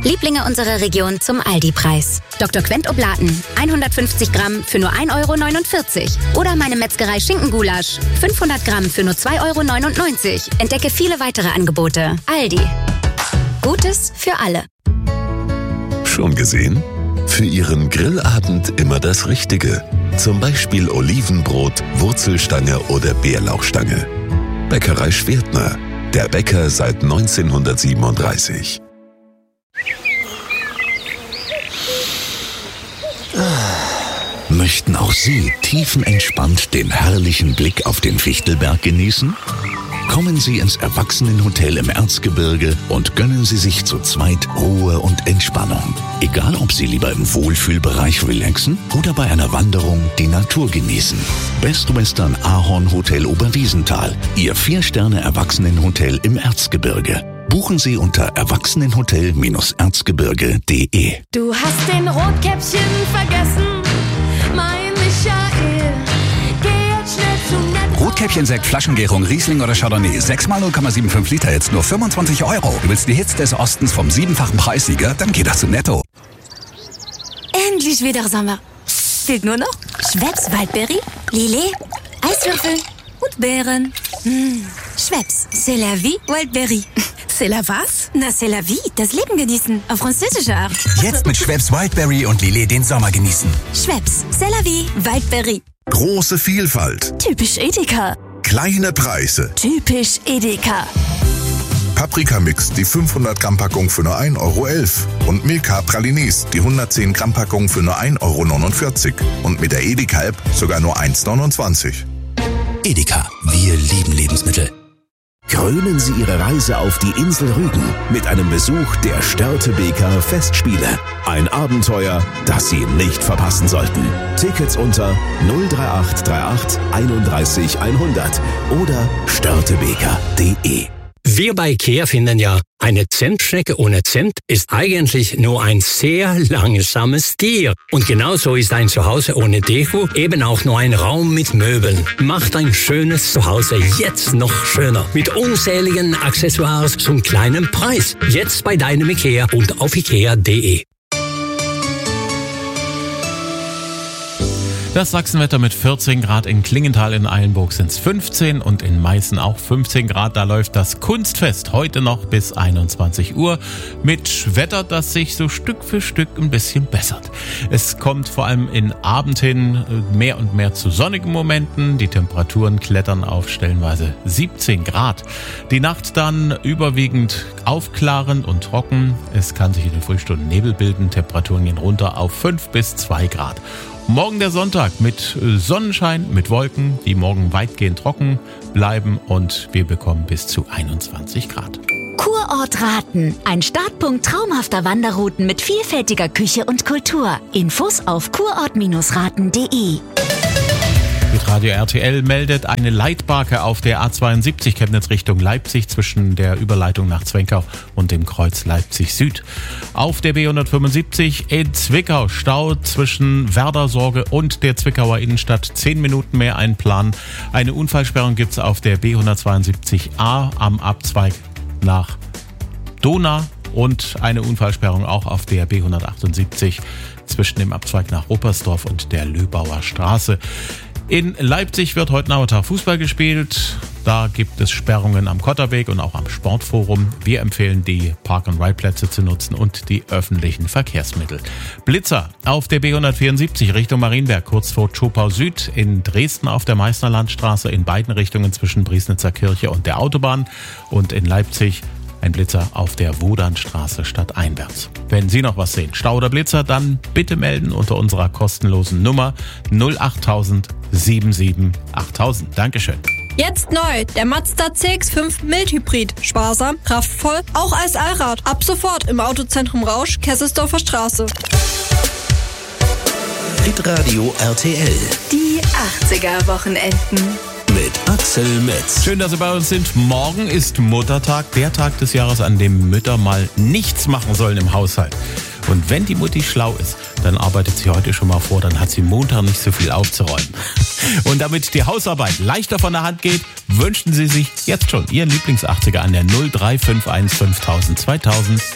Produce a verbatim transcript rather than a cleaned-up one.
Lieblinge unserer Region zum Aldi-Preis. Doktor Quent Oblaten, hundertfünfzig Gramm für nur ein Euro neunundvierzig. Oder meine Metzgerei Schinkengulasch, fünfhundert Gramm für nur zwei Euro neunundneunzig. Entdecke viele weitere Angebote. Aldi. Gutes für alle. Schon gesehen? Für Ihren Grillabend immer das Richtige. Zum Beispiel Olivenbrot, Wurzelstange oder Bärlauchstange. Bäckerei Schwertner. Der Bäcker seit neunzehnhundertsiebenunddreißig. Möchten auch Sie tiefenentspannt den herrlichen Blick auf den Fichtelberg genießen? Kommen Sie ins Erwachsenenhotel im Erzgebirge und gönnen Sie sich zu zweit Ruhe und Entspannung. Egal, ob Sie lieber im Wohlfühlbereich relaxen oder bei einer Wanderung die Natur genießen. Best Western Ahorn Hotel Oberwiesenthal, Ihr Vier-Sterne-Erwachsenenhotel im Erzgebirge. Buchen Sie unter erwachsenenhotel erzgebirge punkt de. Du hast den Rotkäppchen vergessen, mein Michael. Geh jetzt schnell zum Netto. Rotkäppchen-Sekt, Flaschengärung, Riesling oder Chardonnay. sechs mal null Komma fünfundsiebzig Liter, jetzt nur fünfundzwanzig Euro. Du willst die Hits des Ostens vom siebenfachen Preissieger? Dann geh doch zu Netto. Endlich wieder Sommer. Fehlt nur noch Schweppes Waldbeere, Lillet, Eiswürfel und Beeren. Mmh. Schweppes, c'est la vie, Wildberry. C'est la was? Na, c'est la vie, das Leben genießen, auf französische Art. Jetzt mit Schweppes Wildberry und Lillet den Sommer genießen. Schweppes, c'est la vie, Wildberry. Große Vielfalt. Typisch Edeka. Kleine Preise. Typisch Edeka. Paprikamix, die fünfhundert Gramm Packung für nur ein Euro elf. Und Milka Pralines, die hundertzehn Gramm Packung für nur ein Euro neunundvierzig. Und mit der Edeka-App sogar nur eins neunundzwanzig. Edeka, wir lieben Lebensmittel. Krönen Sie Ihre Reise auf die Insel Rügen mit einem Besuch der Störtebeker Festspiele. Ein Abenteuer, das Sie nicht verpassen sollten. Tickets unter null drei acht drei acht einunddreißig hundert oder störtebeker punkt de. Wir bei IKEA finden ja, eine Zentschnecke ohne Zent ist eigentlich nur ein sehr langsames Tier. Und genauso ist ein Zuhause ohne Deko eben auch nur ein Raum mit Möbeln. Macht ein schönes Zuhause jetzt noch schöner. Mit unzähligen Accessoires zum kleinen Preis. Jetzt bei deinem IKEA und auf ikea punkt de. Das Sachsenwetter mit vierzehn Grad, in Klingenthal in Eilenburg sind es fünfzehn und in Meißen auch fünfzehn Grad. Da läuft das Kunstfest heute noch bis einundzwanzig Uhr mit Wetter, das sich so Stück für Stück ein bisschen bessert. Es kommt vor allem in Abend hin mehr und mehr zu sonnigen Momenten. Die Temperaturen klettern auf stellenweise siebzehn Grad. Die Nacht dann überwiegend aufklarend und trocken. Es kann sich in den Frühstunden Nebel bilden. Temperaturen gehen runter auf fünf bis zwei Grad. Morgen der Sonntag mit Sonnenschein, mit Wolken, die morgen weitgehend trocken bleiben und wir bekommen bis zu einundzwanzig Grad. Kurort Raten, ein Startpunkt traumhafter Wanderrouten mit vielfältiger Küche und Kultur. Infos auf kurort raten punkt de. Mit Radio R T L meldet eine Leitbarke auf der A zweiundsiebzig Chemnitz Richtung Leipzig zwischen der Überleitung nach Zwenkau und dem Kreuz Leipzig Süd. Auf der B hundertfünfundsiebzig in Zwickau Stau zwischen Werdersorge und der Zwickauer Innenstadt. Zehn Minuten mehr einplanen. Eine Unfallsperrung gibt's auf der B hundertzweiundsiebzig A am Abzweig nach Donau und eine Unfallsperrung auch auf der B hundertachtundsiebzig zwischen dem Abzweig nach Ruppersdorf und der Löbauer Straße. In Leipzig wird heute Nachmittag Fußball gespielt. Da gibt es Sperrungen am Kotterweg und auch am Sportforum. Wir empfehlen, die Park-and-Ride-Plätze zu nutzen und die öffentlichen Verkehrsmittel. Blitzer auf der B hundertvierundsiebzig Richtung Marienberg, kurz vor Zschopau Süd. In Dresden auf der Meißner Landstraße in beiden Richtungen zwischen Briesnitzer Kirche und der Autobahn. Und in Leipzig ein Blitzer auf der Wodanstraße stadteinwärts. Wenn Sie noch was sehen, Stau oder Blitzer, dann bitte melden unter unserer kostenlosen Nummer null acht null sieben sieben acht null null null. Dankeschön. Jetzt neu, der Mazda C X fünf Mild Hybrid. Sparsam, kraftvoll, auch als Allrad. Ab sofort im Autozentrum Rausch, Kesselsdorfer Straße. Hitradio R T L. Die achtziger-Wochenenden. Mit Axel Metz. Schön, dass Sie bei uns sind. Morgen ist Muttertag, der Tag des Jahres, an dem Mütter mal nichts machen sollen im Haushalt. Und wenn die Mutti schlau ist, dann arbeitet sie heute schon mal vor, dann hat sie Montag nicht so viel aufzuräumen. Und damit die Hausarbeit leichter von der Hand geht, wünschen Sie sich jetzt schon Ihren Lieblings-achtziger an der null drei fünf eins fünftausend zweitausend.